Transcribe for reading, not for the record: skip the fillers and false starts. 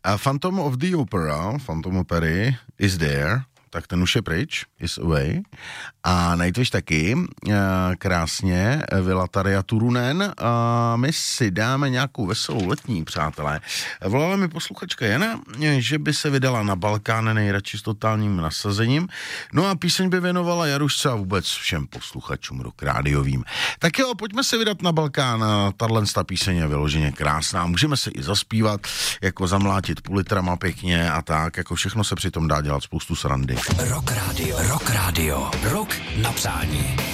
Phantom of the Opera, Phantom opery, is there, tak ten už je pryč, is away. A Nightwish taky, krásně, Vila Tarja Turunen. My si dáme nějakou veselou letní, přátelé. Volala mi posluchačka Jana, že by se vydala na Balkán nejradši s totálním nasazením. No a píseň by věnovala Jarušce a vůbec všem posluchačům rock rádiovým. Tak jo, pojďme se vydat na Balkán. Tato píseň je vyloženě krásná. Můžeme se i zaspívat, jako zamlátit půl litrama pěkně a tak, jako všechno se přitom dá dělat spoustu srandy. Rock Radio. Rock na přání.